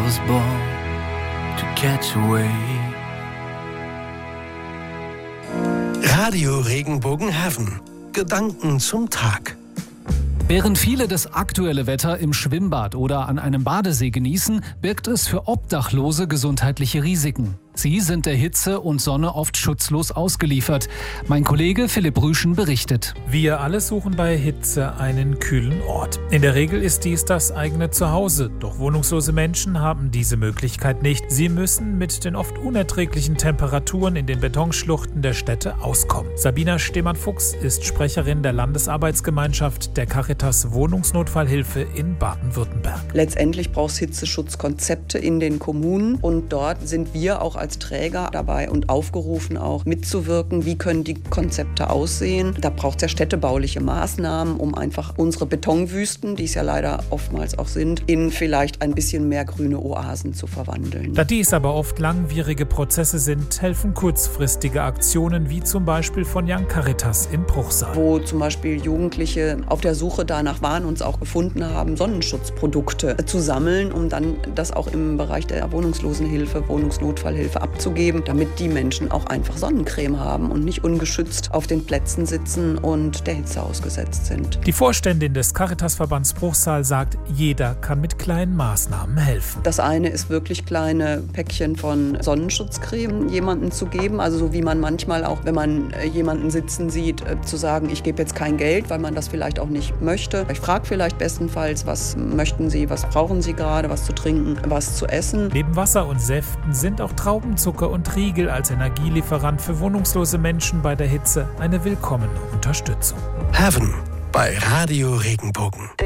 was born to catch a wave. Radio Regenbogen-Haven. Gedanken zum Tag. Während viele das aktuelle Wetter im Schwimmbad oder an einem Badesee genießen, birgt es für Obdachlose gesundheitliche Risiken. Sie sind der Hitze und Sonne oft schutzlos ausgeliefert. Mein Kollege Philipp Rüschen berichtet. Wir alle suchen bei Hitze einen kühlen Ort. In der Regel ist dies das eigene Zuhause. Doch wohnungslose Menschen haben diese Möglichkeit nicht. Sie müssen mit den oft unerträglichen Temperaturen in den Betonschluchten der Städte auskommen. Sabina Stemann-Fuchs ist Sprecherin der Landesarbeitsgemeinschaft der Caritas Wohnungsnotfallhilfe in Baden-Württemberg. Letztendlich braucht es Hitzeschutzkonzepte in den Kommunen und dort sind wir auch als Träger dabei und aufgerufen, auch mitzuwirken. Wie können die Konzepte aussehen? Da braucht es ja städtebauliche Maßnahmen, um einfach unsere Betonwüsten, die es ja leider oftmals auch sind, in vielleicht ein bisschen mehr grüne Oasen zu verwandeln. Da dies aber oft langwierige Prozesse sind, helfen kurzfristige Aktionen wie zum Beispiel von Young Caritas in Bruchsal. Wo zum Beispiel Jugendliche auf der Suche danach waren und uns auch gefunden haben, Sonnenschutzprodukte zu sammeln, um dann das auch im Bereich der Wohnungslosenhilfe, Wohnungsnotfallhilfe abzugeben, damit die Menschen auch einfach Sonnencreme haben und nicht ungeschützt auf den Plätzen sitzen und der Hitze ausgesetzt sind. Die Vorständin des Caritasverbands Bruchsal sagt, jeder kann mit kleinen Maßnahmen helfen. Das eine ist wirklich kleine Päckchen von Sonnenschutzcreme jemandem zu geben, also so wie man manchmal auch, wenn man jemanden sitzen sieht, zu sagen, ich gebe jetzt kein Geld, weil man das vielleicht auch nicht möchte. Ich frage vielleicht bestenfalls, was möchten Sie, was brauchen Sie gerade, was zu trinken, was zu essen. Neben Wasser und Säften sind auch Traubenzucker und Riegel als Energielieferant für wohnungslose Menschen bei der Hitze eine willkommene Unterstützung. Haven bei Radio Regenbogen.